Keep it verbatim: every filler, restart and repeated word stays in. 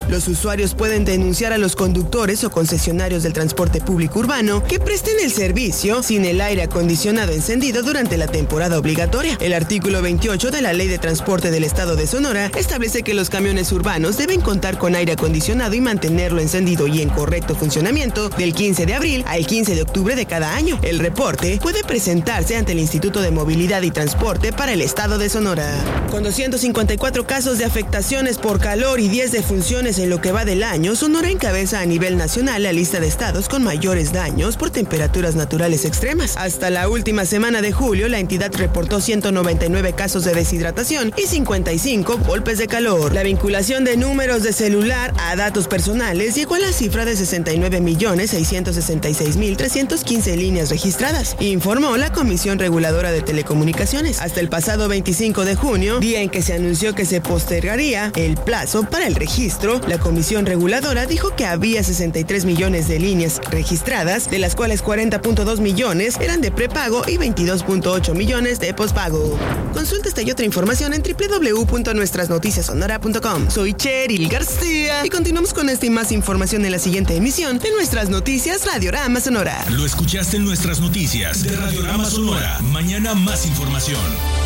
Los usuarios pueden denunciar a los conductores o concesionarios del transporte público urbano que presten el servicio sin el aire acondicionado encendido durante la temporada obligatoria. El artículo veintiocho de la Ley de Transporte del Estado de Sonora establece que los camiones urbanos deben contar con aire acondicionado y mantenerlo encendido y en correcto funcionamiento del quince de abril al quince de octubre de cada año. El reporte puede presentarse ante el Instituto de Movilidad y Transporte para el Estado de Sonora. Con doscientos cincuenta y cuatro casos de afectaciones por calor y diez defunciones en lo que va del año, Sonora encabeza a nivel nacional la lista de estados con mayores daños por temperaturas naturales extremas. Hasta la última semana de julio, la entidad reportó ciento noventa y nueve casos de deshidratación y cincuenta y cinco golpes de calor. La vinculación de números de celular a datos personales llegó a la cifra de sesenta y nueve millones seiscientos sesenta y seis mil trescientas quince líneas registradas, informó la Comisión Reguladora de Telecomunicaciones. Hasta el pasado veinticinco de junio, día en que se anunció que se postergaría el plazo para el registro, la Comisión Reguladora dijo que había sesenta y tres millones de líneas registradas, de las cuales cuarenta punto dos millones eran de prepago y veintidós punto ocho millones de pospago. Consulta esta y otra información en doble u doble u doble u punto nuestras noticias sonora punto com. Soy Cheryl García y continuamos con esta y más información en la siguiente emisión de Nuestras Noticias Radiorama Sonora. Lo escuchaste en Nuestras Noticias de Radiorama Sonora. Mañana más información.